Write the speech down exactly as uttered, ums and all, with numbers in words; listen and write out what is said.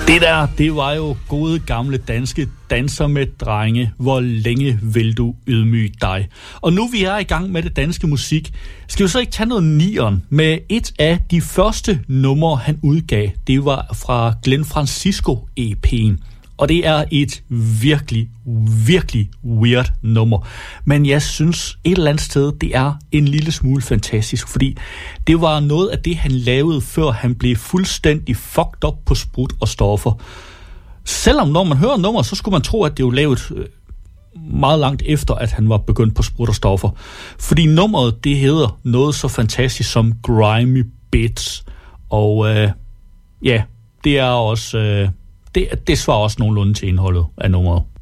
Det der, det var jo gode gamle danske Danser med drenge. Hvor længe vil du ydmyge dig? Og nu vi er i gang med det danske musik, skal vi så ikke tage noget nieren med et af de første numre, han udgav. Det var fra Glenn Francisco E P'en. Og det er et virkelig, virkelig weird nummer. Men jeg synes et eller andet sted, det er en lille smule fantastisk, fordi det var noget af det, han lavede, før han blev fuldstændig fucked up på sprut og stoffer. Selvom når man hører nummer, så skulle man tro, at det var lavet meget langt efter, at han var begyndt på sprut og stoffer. Fordi nummeret, det hedder noget så fantastisk som Grimy Bits. Og øh, ja, det er også... Øh, Det, det svarer også nogenlunde til indholdet af nummeret.